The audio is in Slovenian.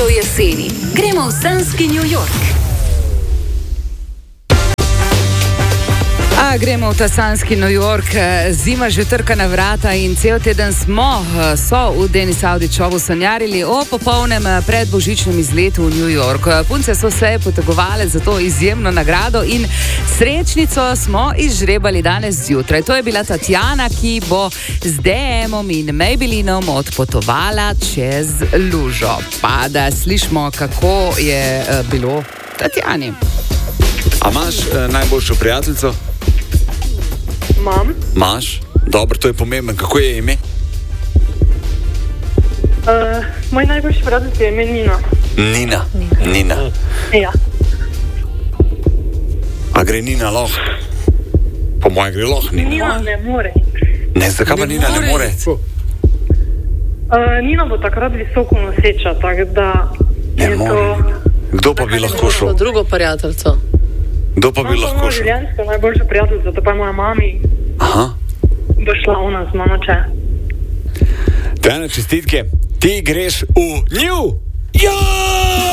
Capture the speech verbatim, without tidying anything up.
v jeseni. Gremo v sanjski New York. A, gremo v ta sanjski New York, zima že trka na vrata in cel teden smo, so v Denis Avdićovu sanjarili o popolnem predbožičnem izletu v New York. Punce so se potegovale za to izjemno nagrado in srečnico smo izžrebali danes zjutraj. To je bila Tatjana, ki bo z D M-om in Maybellinom odpotovala čez lužo. Pa da slišimo, kako je bilo Tatjani. A imaš eh, najboljšo prijateljico? Mam. Maš? Dobro, to je pomembno. Kako je ime? Uh, moj najboljši prijatelj je ime Nina. Nina. Nina. Nina. Ja. A gre Nina lahko? Po mojem gre lahko Nina. Nina ne more. Ne, zakaj pa Nina ne more? Uh, Nina bo takrat visoko noseča, tako da Ne je more. to... Kdo pa bi lahko šel? Drugo prijateljco. Kdo pa bi No, lahko moja šel? življenjska najboljša prijateljica, to pa je moja mami, Aha. bo šla ona z mano če. Tajana, čestitke. Ti greš v New York!